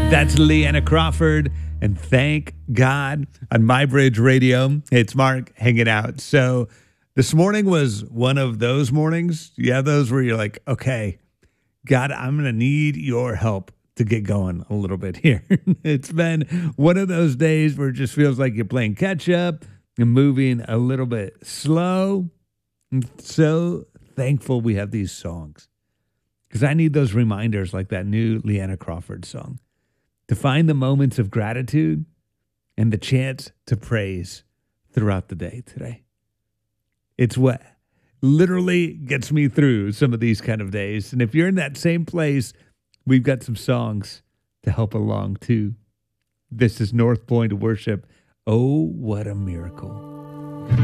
That's Leanna Crawford, and thank God on My Bridge Radio. It's Mark hanging out. So this morning was one of those mornings. Yeah, those where you're like, okay, God, I'm going to need your help to get going a little bit here. It's been one of those days where it just feels like you're playing catch up and moving a little bit slow. I'm so thankful we have these songs because I need those reminders like that new Leanna Crawford song to find the moments of gratitude and the chance to praise throughout the day today. It's what literally gets me through some of these kind of days. And if you're in that same place, we've got some songs to help along too. This is North Point Worship. Oh, what a miracle.